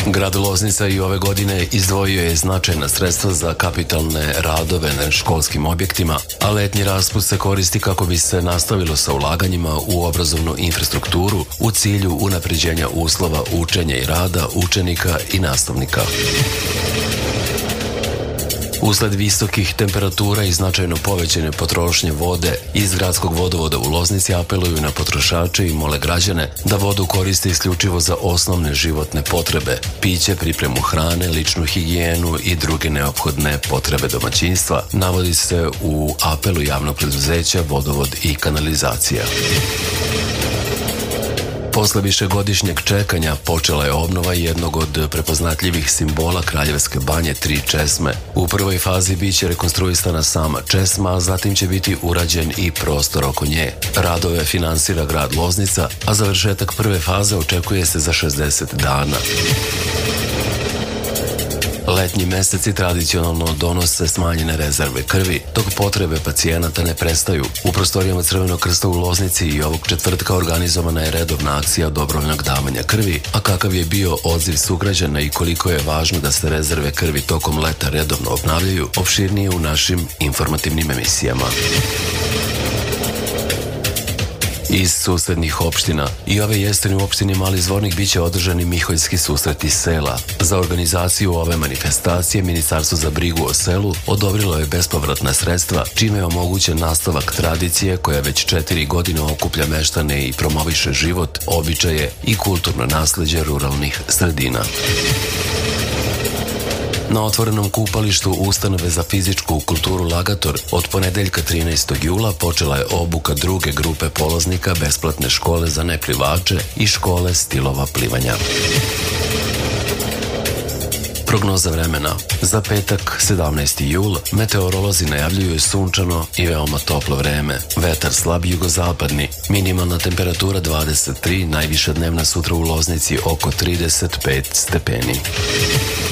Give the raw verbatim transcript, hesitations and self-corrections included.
Grad Loznica i ove godine izdvojio je značajna sredstva za kapitalne radove na školskim objektima, a letnji raspust se koristi kako bi se nastavilo sa ulaganjima u obrazovnu infrastrukturu u cilju unapređenja uslova učenja i rada učenika i nastavnika. Usled visokih temperatura i značajno povećane potrošnje vode iz gradskog vodovoda u Loznici apeluju na potrošače i mole građane da vodu koriste isključivo za osnovne životne potrebe, piće, pripremu hrane, ličnu higijenu i druge neophodne potrebe domaćinstva, navodi se u apelu javnog preduzeća Vodovod i kanalizacija. Posle višegodišnjeg čekanja počela je obnova jednog od prepoznatljivih simbola Kraljevske banje Tri česme. U prvoj fazi biće rekonstruisana sama česma, a zatim će biti urađen i prostor oko nje. Radove finansira grad Loznica, a završetak prve faze očekuje se za šezdeset dana. Letnji meseci tradicionalno donose smanjene rezerve krvi, dok potrebe pacijenata ne prestaju. U prostorijama Crvenog krsta u Loznici i ovog četvrtka organizovana je redovna akcija dobrovoljnog davanja krvi, a kakav je bio odziv sugrađana i koliko je važno da se rezerve krvi tokom leta redovno obnavljaju, opširnije u našim informativnim emisijama. Iz susednih opština i ove jeseni u opštini Mali Zvornik biće održani Miholjski susreti sela. Za organizaciju ove manifestacije Ministarstvo za brigu o selu odobrilo je bespovratna sredstva, čime je omogućen nastavak tradicije koja već četiri godine okuplja meštane i promoviše život, običaje i kulturno nasleđe ruralnih sredina. Na otvorenom kupalištu Ustanove za fizičku kulturu Lagator od ponedeljka trinaestog jula počela je obuka druge grupe polaznika besplatne škole za neplivače i škole stilova plivanja. Prognoza vremena. Za petak, sedamnaesti jul, meteorolozi najavljuju sunčano i veoma toplo vreme. Vetar slab jugozapadni, minimalna temperatura dvadeset tri, najviša dnevna sutra u Loznici oko trideset pet stepeni.